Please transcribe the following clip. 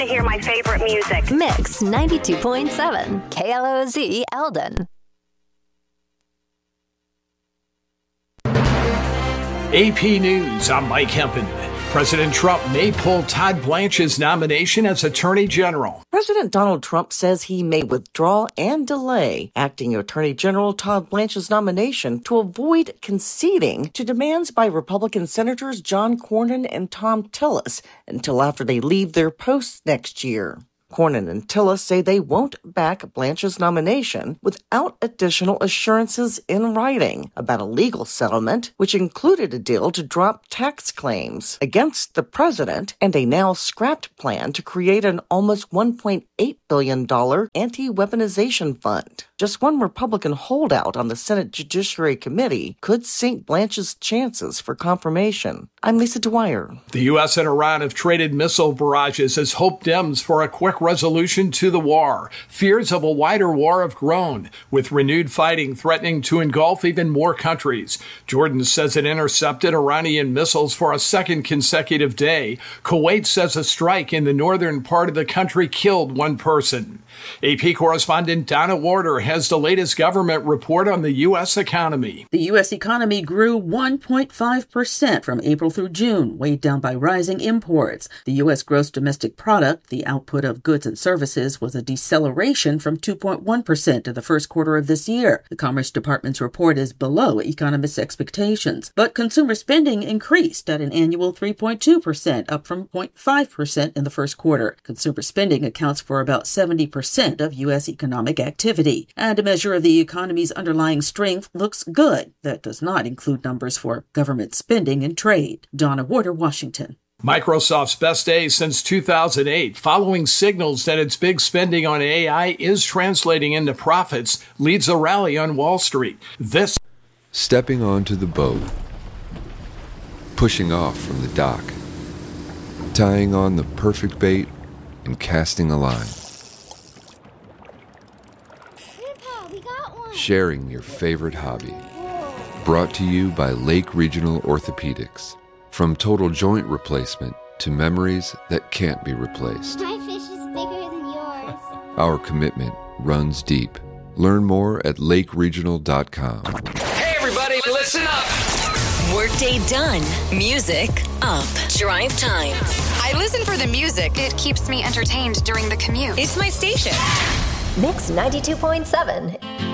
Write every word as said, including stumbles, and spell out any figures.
To hear my favorite music. Mix ninety-two point seven, K L O Z Eldon. A P News, I'm Mike Hempen. President Trump may pull Todd Blanche's nomination as Attorney General. President Donald Trump says he may withdraw and delay Acting Attorney General Todd Blanche's nomination to avoid conceding to demands by Republican Senators John Cornyn and Thom Tillis until after they leave their posts next year. Cornyn and Tillis say they won't back Blanche's nomination without additional assurances in writing about a legal settlement, which included a deal to drop tax claims against the president and a now scrapped plan to create an almost one point eight billion dollars anti-weaponization fund. Just one Republican holdout on the Senate Judiciary Committee could sink Blanche's chances for confirmation. I'm Lisa Dwyer. The U S and Iran have traded missile barrages as hope dims for a quick resolution to the war. Fears of a wider war have grown, with renewed fighting threatening to engulf even more countries. Jordan says it intercepted Iranian missiles for a second consecutive day. Kuwait says a strike in the northern part of the country killed one person. A P correspondent Donna Warder has the latest government report on the U S economy. The U S economy grew one point five percent from April through June, weighed down by rising imports. The U S gross domestic product, the output of goods and services, was a deceleration from two point one percent in the first quarter of this year. The Commerce Department's report is below economists' expectations, but consumer spending increased at an annual three point two percent, up from zero point five percent in the first quarter. Consumer spending accounts for about seventy percent of U S economic activity, and a measure of the economy's underlying strength looks good. That does not include numbers for government spending and trade. Donna Warder, Washington. Microsoft's best day since two thousand eight, following signals that its big spending on A I is translating into profits, leads a rally on Wall Street. This stepping onto the boat, pushing off from the dock, tying on the perfect bait, and casting a line. Grandpa, we got one. Sharing your favorite hobby. Brought to you by Lake Regional Orthopedics. From total joint replacement to memories that can't be replaced. My fish is bigger than yours. Our commitment runs deep. Learn more at lake regional dot com. Hey everybody, listen up! Workday done. Music up. Drive time. I listen for the music. It keeps me entertained during the commute. It's my station. Mix ninety-two point seven.